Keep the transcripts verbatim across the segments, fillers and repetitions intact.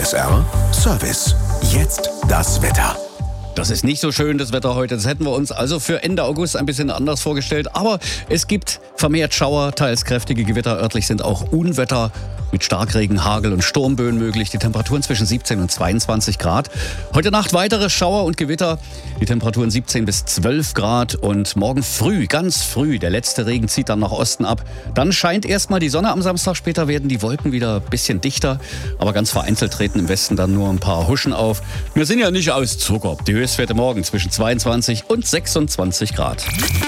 S R Service. Jetzt das Wetter. Das ist nicht so schön, das Wetter heute. Das hätten wir uns also für Ende August ein bisschen anders vorgestellt. Aber es gibt vermehrt Schauer, teils kräftige Gewitter. Örtlich sind auch Unwetter mit Starkregen, Hagel und Sturmböen möglich. Die Temperaturen zwischen siebzehn und zweiundzwanzig Grad. Heute Nacht weitere Schauer und Gewitter. Die Temperaturen siebzehn bis zwölf Grad. Und morgen früh, ganz früh, der letzte Regen zieht dann nach Osten ab. Dann scheint erstmal die Sonne am Samstag. Später werden die Wolken wieder ein bisschen dichter. Aber ganz vereinzelt treten im Westen dann nur ein paar Huschen auf. Wir sind ja nicht aus Zucker. Die Höchstwerte morgen zwischen zweiundzwanzig und sechsundzwanzig Grad.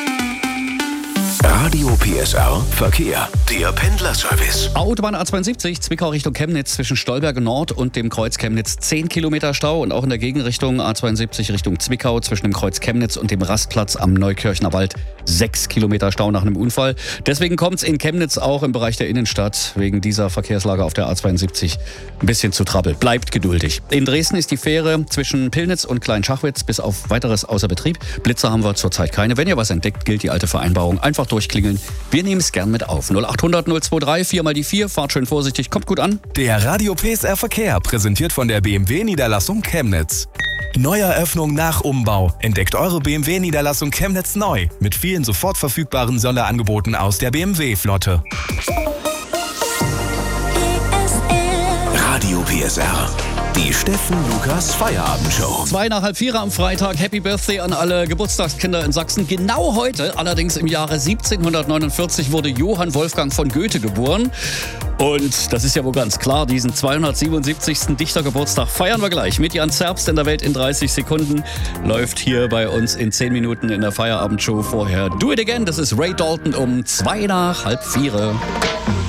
Radio P S R Verkehr. Der Pendlerservice. Autobahn A zweiundsiebzig, Zwickau Richtung Chemnitz zwischen Stolberge Nord und dem Kreuz Chemnitz zehn Kilometer Stau. Und auch in der Gegenrichtung A zweiundsiebzig Richtung Zwickau zwischen dem Kreuz Chemnitz und dem Rastplatz am Neukirchner Wald sechs Kilometer Stau nach einem Unfall. Deswegen kommt es in Chemnitz auch im Bereich der Innenstadt wegen dieser Verkehrslage auf der A zweiundsiebzig ein bisschen zu Trouble. Bleibt geduldig. In Dresden ist die Fähre zwischen Pillnitz und Kleinschachwitz bis auf weiteres außer Betrieb. Blitzer haben wir zurzeit keine. Wenn ihr was entdeckt, gilt die alte Vereinbarung. Einfach durchklingeln. Wir nehmen es gern mit auf. null achthundert null dreiundzwanzig, vier mal die vier. Fahrt schön vorsichtig, kommt gut an. Der Radio P S R Verkehr, präsentiert von der B M W-Niederlassung Chemnitz. Neueröffnung nach Umbau. Entdeckt eure B M W-Niederlassung Chemnitz neu. Mit vielen sofort verfügbaren Sonderangeboten aus der B M W-Flotte. Radio P S R. Die Steffen Lukas Feierabendshow. Zwei nach halb vier am Freitag. Happy Birthday an alle Geburtstagskinder in Sachsen. Genau heute, allerdings im Jahre siebzehnhundertneunundvierzig, wurde Johann Wolfgang von Goethe geboren. Und das ist ja wohl ganz klar, diesen zweihundertsiebenundsiebzigsten Dichtergeburtstag feiern wir gleich. Mit Jan Zerbst in der Welt in dreißig Sekunden. Läuft hier bei uns in zehn Minuten in der Feierabendshow. Vorher Do It Again. Das ist Ray Dalton um zwei nach halb vier.